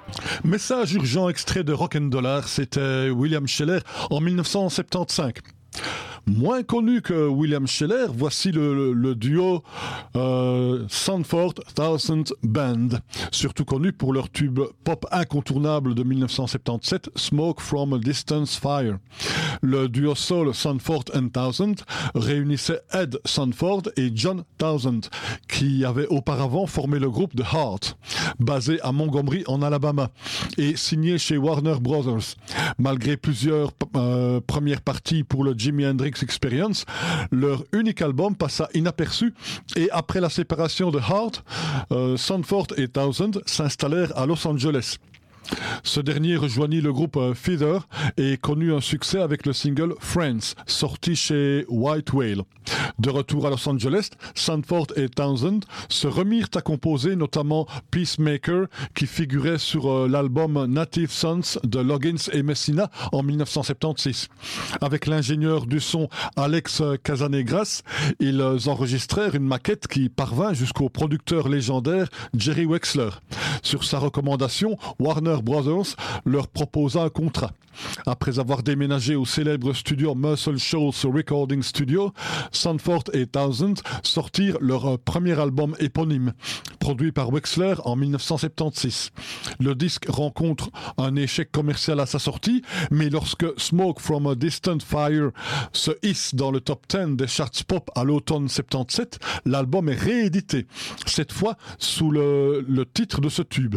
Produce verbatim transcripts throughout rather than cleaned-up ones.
Message urgent extrait de Rock and Dollar, c'était William Sheller en dix-neuf cent soixante-quinze. Moins connu que William Sheller, voici le, le, le duo euh, Sanford Thousand Band, surtout connu pour leur tube pop incontournable de dix-neuf cent soixante-dix-sept, Smoke from a Distance Fire. Le duo soul Sanford and Thousand réunissait Ed Sanford et John Thousand, qui avaient auparavant formé le groupe The Heart, basé à Montgomery en Alabama, et signé chez Warner Brothers. Malgré plusieurs euh, premières parties pour le Jimi Hendrix Experience, leur unique album passa inaperçu et après la séparation de Heart, euh, Sanford et Thousand s'installèrent à Los Angeles. Ce dernier rejoignit le groupe Feather et connut un succès avec le single Friends, sorti chez White Whale. De retour à Los Angeles, Sanford et Thousand se remirent à composer notamment Peacemaker, qui figurait sur euh, l'album Native Sons de Loggins et Messina en dix-neuf cent soixante-seize. Avec l'ingénieur du son Alex Casanegras, ils enregistrèrent une maquette qui parvint jusqu'au producteur légendaire Jerry Wexler. Sur sa recommandation, Warner Brothers leur proposa un contrat. Après avoir déménagé au célèbre studio Muscle Shoals Recording Studio, Sanford et Thousand sortirent leur premier album éponyme, produit par Wexler en dix-neuf cent soixante-seize. Le disque rencontre un échec commercial à sa sortie, mais lorsque Smoke from a Distant Fire se hisse dans le top dix des charts pop à l'automne soixante-dix-sept, l'album est réédité, cette fois sous le, le titre de ce tube.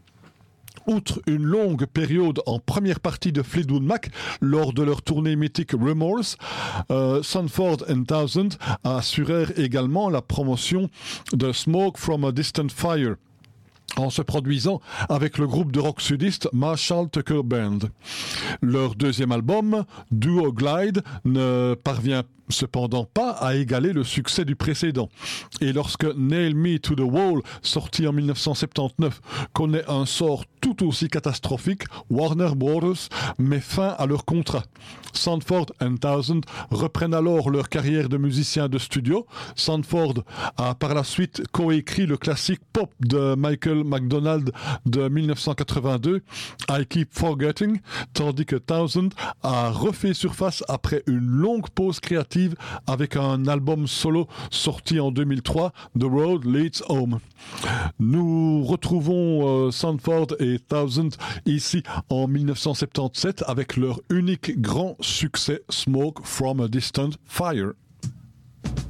Outre une longue période en première partie de Fleetwood Mac lors de leur tournée mythique Remorse, euh, Sanford and Thousand assurèrent également la promotion de Smoke from a Distant Fire en se produisant avec le groupe de rock sudiste Marshall Tucker Band. Leur deuxième album, Duo Glide, ne parvient cependant pas à égaler le succès du précédent. Et lorsque Nail Me to the Wall, sorti en dix-neuf cent soixante-dix-neuf, connaît un sort tout aussi catastrophique, Warner Brothers met fin à leur contrat. Sanford and Thousand reprennent alors leur carrière de musiciens de studio. Sanford a par la suite coécrit le classique pop de Michael McDonald de dix-neuf cent quatre-vingt-deux, I Keep Forgetting, tandis que Thousand a refait surface après une longue pause créative avec un album solo sorti en deux mille trois, The Road Leads Home. Nous retrouvons euh, Sanford et Thousand ici en dix-neuf cent soixante-dix-sept avec leur unique grand succès Smoke from a Distant Fire.